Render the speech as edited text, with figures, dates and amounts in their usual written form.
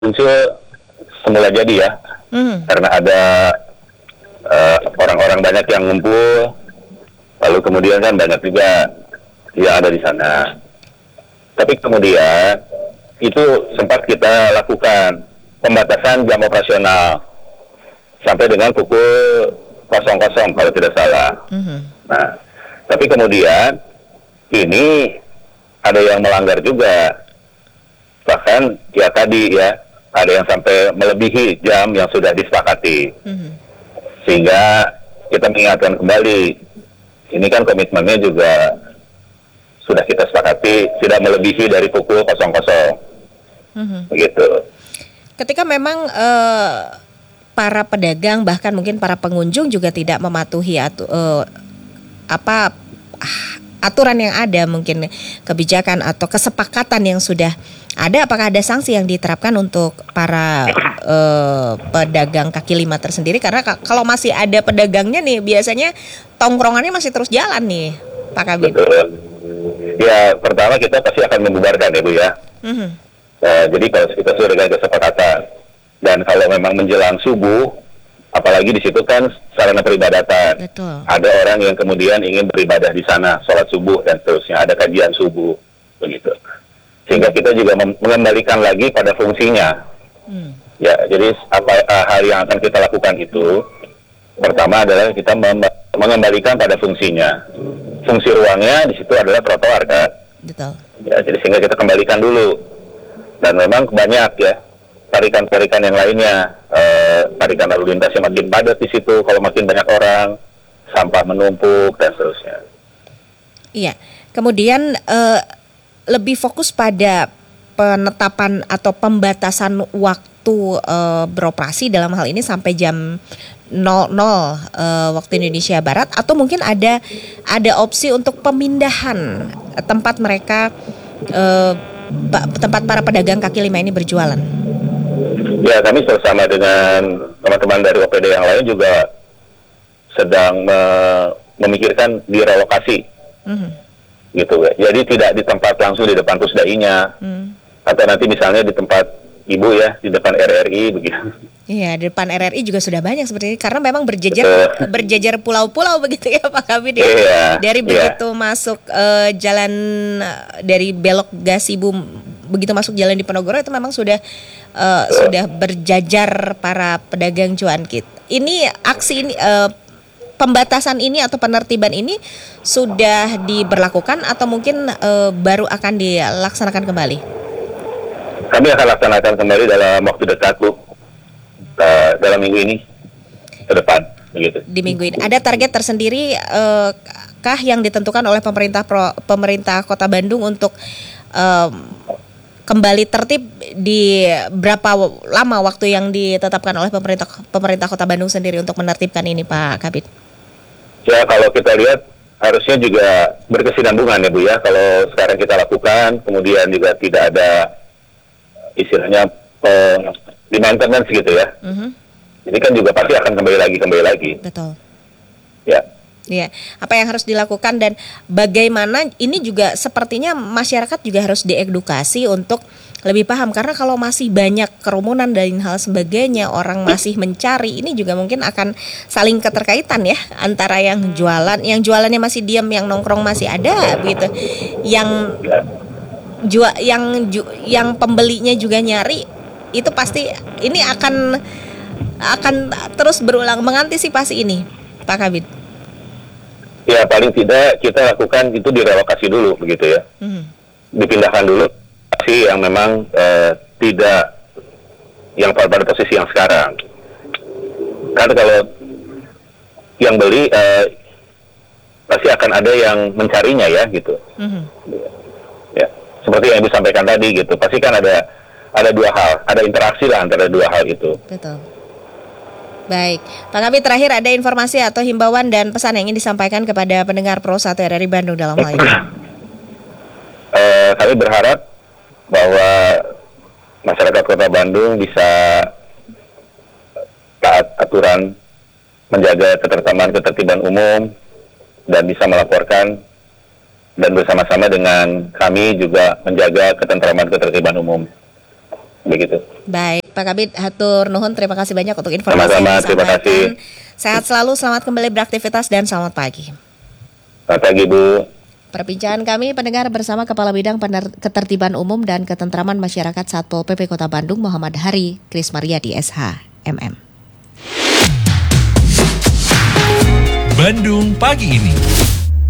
muncul semula jadi ya, Mhm. karena ada orang-orang banyak yang ngumpul, lalu kemudian kan banyak juga yang ada di sana. Tapi kemudian itu sempat kita lakukan pembatasan jam operasional sampai dengan pukul 00 kalau tidak salah. Mhm. Nah, tapi kemudian ini ada yang melanggar juga. Bahkan ya tadi ya, ada yang sampai melebihi jam yang sudah disepakati. Mhm. Sehingga kita mengingatkan kembali, ini kan komitmennya juga sudah kita sepakati tidak melebihi dari pukul 00. Mhm. Begitu. Ketika memang para pedagang bahkan mungkin para pengunjung juga tidak mematuhi aturan yang ada, mungkin kebijakan atau kesepakatan yang sudah ada, apakah ada sanksi yang diterapkan untuk para pedagang kaki lima tersendiri? Karena kalau masih ada pedagangnya nih, biasanya tongkrongannya masih terus jalan nih, Pak Kabid. Betul. Ya, pertama kita pasti akan membubarkan ya Bu ya. Mhm. Jadi kalau kita sudah dengan kesepakatan, dan kalau memang menjelang subuh, apalagi di situ kan sarana peribadatan. Betul. Ada orang yang kemudian ingin beribadah di sana, sholat subuh dan seterusnya, ada kajian subuh, begitu. Sehingga kita juga mengembalikan lagi pada fungsinya. Ya, jadi hal yang akan kita lakukan itu, pertama adalah kita mengembalikan pada fungsinya. Fungsi ruangnya di situ adalah trotoar kan. Betul. Ya, jadi sehingga kita kembalikan dulu. Dan memang banyak ya tarikan-tarikan yang lainnya, tarikan lalu lintasnya makin padat di situ kalau makin banyak orang, sampah menumpuk dan seterusnya. Iya. Kemudian lebih fokus pada penetapan atau pembatasan waktu beroperasi dalam hal ini sampai jam 00 waktu Indonesia Barat, atau mungkin ada opsi untuk pemindahan tempat mereka tempat para pedagang kaki lima ini berjualan. Ya, kami bersama dengan teman-teman dari OPD yang lain juga sedang memikirkan direlokasi. Gitu ya. Jadi tidak di tempat langsung di depan pusdainya, atau nanti misalnya di tempat ibu ya, di depan RRI begitu. Iya, di depan RRI juga sudah banyak seperti ini, karena memang berjejer pulau-pulau begitu ya Pak Kabid ya. Iya, dari begitu masuk jalan dari belok Gasibu, begitu masuk jalan di Penogoro itu memang sudah berjajar para pedagang cuanki. Ini aksi ini pembatasan ini atau penertiban ini sudah diberlakukan atau mungkin baru akan dilaksanakan kembali? Kami akan laksanakan kembali dalam waktu dekat Bu, dalam minggu ini ke depan begitu. Di minggu ini ada target tersendiri kah yang ditentukan oleh pemerintah Kota Bandung untuk kembali tertib di berapa lama waktu yang ditetapkan oleh pemerintah Kota Bandung sendiri untuk menertibkan ini Pak Kabid? Ya, kalau kita lihat harusnya juga berkesinambungan ya Bu ya. Kalau sekarang kita lakukan, kemudian juga tidak ada istilahnya di maintenance gitu ya. Ini kan juga pasti akan kembali lagi. Betul. Ya. Iya, apa yang harus dilakukan dan bagaimana ini juga sepertinya masyarakat juga harus diedukasi untuk lebih paham, karena kalau masih banyak kerumunan dan hal sebagainya, orang masih mencari, ini juga mungkin akan saling keterkaitan ya antara yang jualannya masih diam, yang nongkrong masih ada begitu, yang pembelinya juga nyari, itu pasti ini akan terus berulang. Mengantisipasi ini Pak Kabid. Ya, paling tidak kita lakukan itu direlokasi dulu begitu ya. Dipindahkan dulu yang memang tidak yang pada posisi yang sekarang. Karena kalau yang beli pasti akan ada yang mencarinya ya gitu. Ya, seperti yang Ibu sampaikan tadi gitu. Pasti kan ada dua hal, ada interaksi lah antara dua hal itu. Betul. Baik, Pak Kabid, terakhir ada informasi atau himbauan dan pesan yang ingin disampaikan kepada pendengar Pro 1 RRI Bandung dalam hal ini? Kami berharap bahwa masyarakat Kota Bandung bisa taat aturan, menjaga ketertiban umum, dan bisa melaporkan, dan bersama-sama dengan kami juga menjaga ketentraman ketertiban umum. begitu. Baik, Pak Kabid, hatur nuhun, terima kasih banyak untuk informasi Sama-sama, yang terima disampaikan. kasih. Sehat selalu, selamat kembali beraktivitas dan selamat pagi. Selamat pagi, Bu. Perbincangan kami pendengar bersama Kepala Bidang Ketertiban Umum dan Ketentraman Masyarakat Satpol PP Kota Bandung Muhammad Hari Krismaryadi SH MM. Bandung pagi ini.